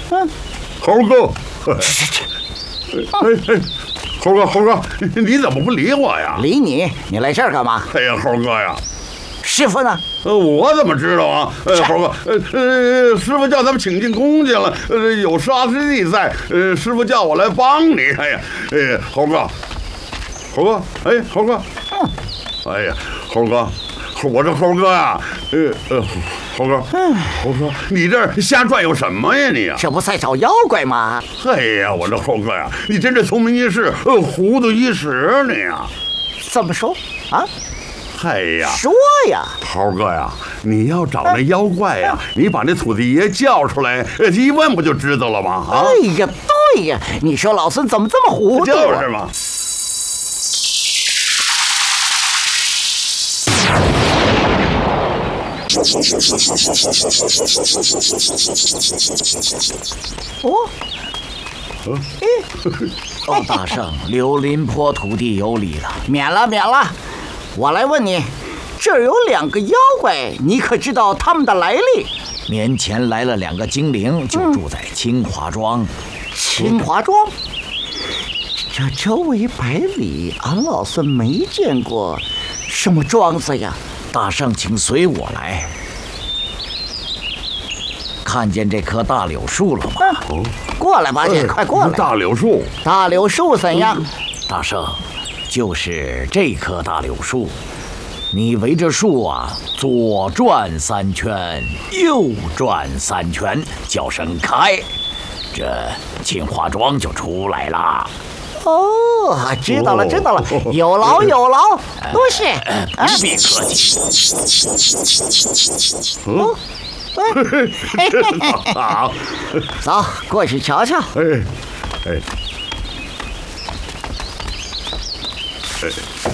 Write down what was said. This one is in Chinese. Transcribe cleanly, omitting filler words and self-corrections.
猴哥，猴哥，你怎么不理我呀？ 理你？你来这儿干嘛？ 哎呀，猴哥呀！ 师傅呢？ 我怎么知道啊？猴哥，师傅叫咱们请进宫去了，有沙师弟在，师傅叫我来帮你。哎呀，猴哥，猴哥，哎呀，猴哥，我这猴哥呀，猴哥，你这儿瞎转悠什么呀你呀？ 这不在找妖怪吗？ 哎呀，我这猴哥呀，你真是聪明一世，糊涂一时你呀。 怎么说啊？ 哎呀， 说呀， 猴哥呀，你要找那妖怪呀，你把那土地爷叫出来，一问不就知道了吗？啊！ 哎呀，对呀，你说老孙怎么这么糊涂啊？ 就是嘛。 大圣，柳林坡土地有理了，免了。我来问你，这儿有2个妖怪，你可知道他们的来历？ 年前来了2个精灵，就住在清华庄。 清华庄？这周围100里，俺老孙没见过什么庄子呀。 大圣，请随我来。看见这棵大柳树了吗？ 过来吧，快过来。 大柳树？ 大柳树怎样？ 大圣，就是这棵大柳树。你围着树啊，左转3圈，右转3圈，叫声开，这清华庄就出来啦。 哦，知道了，有劳，多谢。 别客气。 好， 走，过去瞧瞧。 哎。